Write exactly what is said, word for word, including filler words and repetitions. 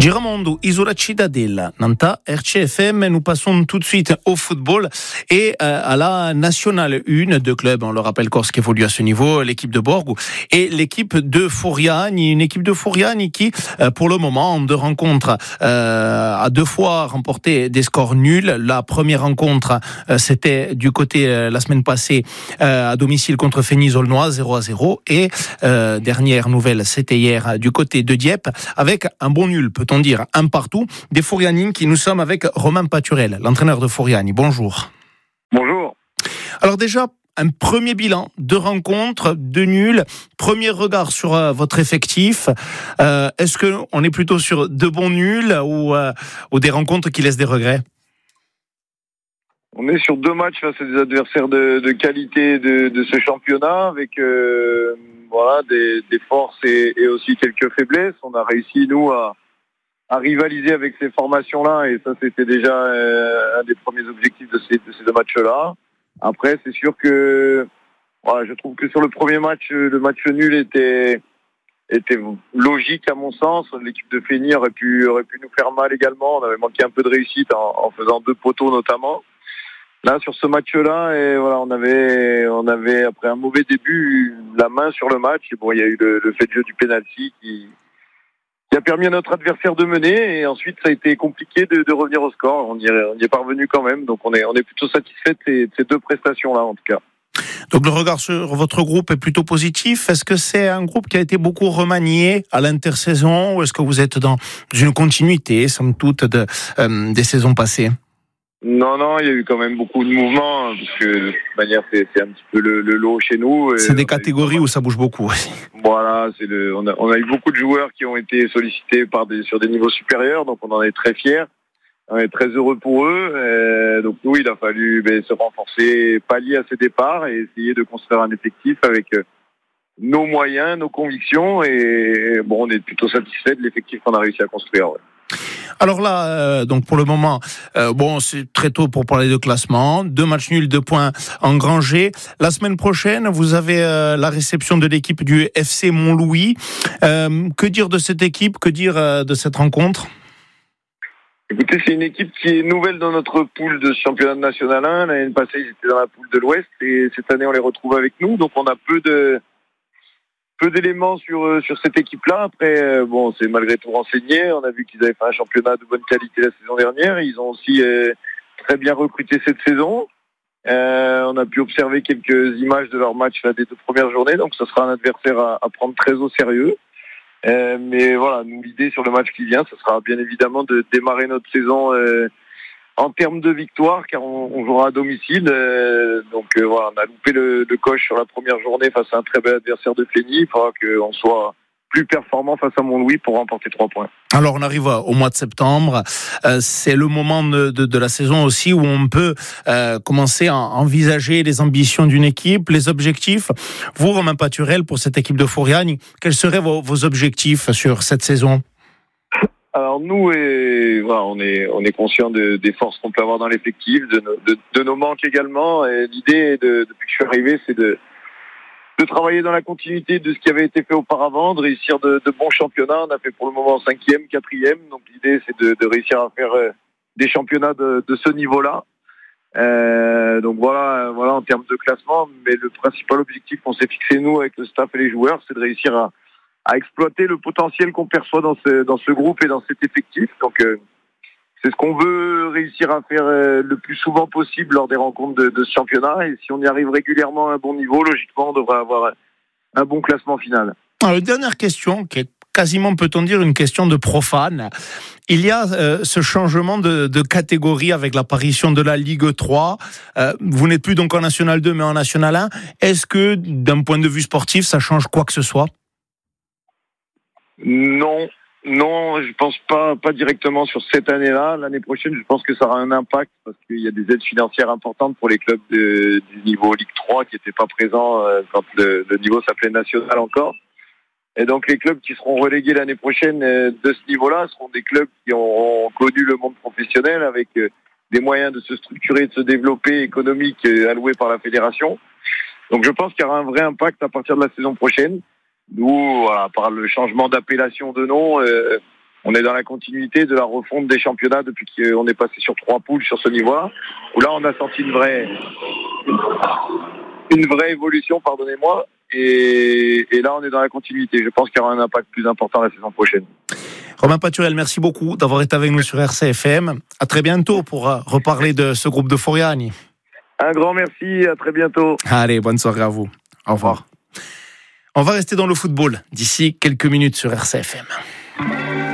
Giramondo, Isola Cittadella, Nanta, R C F M. Nous passons tout de suite au football et euh, à la Nationale un, deux clubs, on le rappelle, Corse qui évolue à ce niveau, l'équipe de Borgo et l'équipe de Furiani. Une équipe de Furiani qui, euh, pour le moment, en deux rencontres, euh, a deux fois remporté des scores nuls. La première rencontre, euh, c'était du côté, euh, la semaine passée, euh, à domicile contre Fénis-Aulnois, zéro à zéro. Et euh, dernière nouvelle, c'était hier du côté de Dieppe, avec un bon nul, peut-on dire, un partout, des Furianines qui nous sommes avec Romain Paturel, l'entraîneur de Furiani. Bonjour. Bonjour. Alors déjà, un premier bilan, deux rencontres, deux nuls, premier regard sur euh, votre effectif. Euh, est-ce qu'on est plutôt sur deux bons nuls ou, euh, ou des rencontres qui laissent des regrets ? On est sur deux matchs face à des adversaires de, de qualité de, de ce championnat, avec euh, voilà des, des forces et, et aussi quelques faiblesses. On a réussi, nous, à, à rivaliser avec ces formations-là, et ça, c'était déjà euh, un des premiers objectifs de ces, de ces deux matchs-là. Après, c'est sûr que voilà, je trouve que sur le premier match, le match nul était était logique à mon sens. L'équipe de Fénis aurait pu aurait pu nous faire mal également. On avait manqué un peu de réussite en, en faisant deux poteaux notamment. Là, sur ce match-là, et voilà, on avait, on avait après un mauvais début, la main sur le match. Et bon, il y a eu le, le fait de jeu du penalty qui, qui a permis à notre adversaire de mener. Et ensuite, ça a été compliqué de, de revenir au score. On y, est, on y est parvenu quand même. Donc, on est, on est plutôt satisfait de ces, de ces deux prestations-là, en tout cas. Donc, le regard sur votre groupe est plutôt positif. Est-ce que c'est un groupe qui a été beaucoup remanié à l'intersaison, ou est-ce que vous êtes dans une continuité, somme toute, de, euh, des saisons passées ? Non, non, il y a eu quand même beaucoup de mouvements, parce que de toute manière, c'est, c'est un petit peu le, le lot chez nous. C'est des catégories où ça bouge beaucoup. Voilà, c'est le, on a, on a eu beaucoup de joueurs qui ont été sollicités par des, sur des niveaux supérieurs, donc on en est très fiers. On est très heureux pour eux. Et donc nous, il a fallu ben, se renforcer, pallier à ces départs et essayer de construire un effectif avec nos moyens, nos convictions. Et bon, on est plutôt satisfait de l'effectif qu'on a réussi à construire. Ouais. Alors là, euh, donc pour le moment, euh, bon, c'est très tôt pour parler de classement. Deux matchs nuls, deux points engrangés. La semaine prochaine, vous avez euh, la réception de l'équipe du F C Montlouis. Euh, que dire de cette équipe ? Que dire euh, de cette rencontre ? Écoutez, c'est une équipe qui est nouvelle dans notre poule de championnat national un. L'année passée, ils étaient dans la poule de l'Ouest et cette année, on les retrouve avec nous. Donc, on a peu de peu d'éléments sur sur cette équipe-là. Après, bon, c'est malgré tout renseigné. On a vu qu'ils avaient fait un championnat de bonne qualité la saison dernière. Ils ont aussi euh, très bien recruté cette saison. Euh, on a pu observer quelques images de leur match là, des deux premières journées. Donc, ce sera un adversaire à, à prendre très au sérieux. Euh, mais voilà, nous, l'idée sur le match qui vient, ce sera bien évidemment de démarrer notre saison euh, en termes de victoire, car on, on jouera à domicile. Euh, donc euh, voilà, on a loupé le, le coche sur la première journée face à un très bel adversaire de Fénis. Il faudra qu'on soit plus performant face à Montlouis pour remporter trois points. Alors on arrive au mois de septembre, euh, c'est le moment de, de, de la saison aussi où on peut euh, commencer à envisager les ambitions d'une équipe, les objectifs. Vous, Romain Paturel, pour cette équipe de Furiani, quels seraient vos, vos objectifs sur cette saison ? Alors nous, et, voilà, on est on est conscient de, des forces qu'on peut avoir dans l'effectif, de, nos, de, de nos manques également. Et l'idée, de, depuis que je suis arrivé, c'est de de travailler dans la continuité de ce qui avait été fait auparavant, de réussir de, de bons championnats. On a fait pour le moment cinquième, quatrième. Donc l'idée, c'est de, de réussir à faire euh, des championnats de, de ce niveau-là. Euh, donc voilà, voilà en termes de classement. Mais le principal objectif qu'on s'est fixé nous avec le staff et les joueurs, c'est de réussir à, à exploiter le potentiel qu'on perçoit dans ce dans ce groupe et dans cet effectif. Donc euh, c'est ce qu'on veut réussir à faire euh, le plus souvent possible lors des rencontres de, de ce championnat. Et si on y arrive régulièrement à un bon niveau, logiquement, on devrait avoir un bon classement final. Alors, dernière question, qui est quasiment, peut-on dire, une question de profane. Il y a euh, ce changement de, de catégorie avec l'apparition de la Ligue trois. Euh, vous n'êtes plus donc en National deux, mais en National un. Est-ce que, d'un point de vue sportif, ça change quoi que ce soit ? Non. Non, je pense pas, pas directement sur cette année-là. L'année prochaine, je pense que ça aura un impact parce qu'il y a des aides financières importantes pour les clubs de, du niveau Ligue trois qui n'étaient pas présents euh, quand le, le niveau s'appelait national encore. Et donc les clubs qui seront relégués l'année prochaine euh, de ce niveau-là seront des clubs qui ont, ont connu le monde professionnel avec euh, des moyens de se structurer, de se développer économiques euh, alloués par la fédération. Donc je pense qu'il y aura un vrai impact à partir de la saison prochaine. Nous, voilà, par le changement d'appellation de nom, euh, on est dans la continuité de la refonte des championnats depuis qu'on est passé sur trois poules sur ce niveau-là, où là on a senti une vraie, une vraie évolution, pardonnez-moi, et, et là on est dans la continuité. Je pense qu'il y aura un impact plus important la saison prochaine. Romain Paturel, merci beaucoup d'avoir été avec nous sur R C F M. À très bientôt pour reparler de ce groupe de Foriani. Un grand merci, à très bientôt. Allez, bonne soirée à vous. Au revoir. On va rester dans le football d'ici quelques minutes sur R C F M.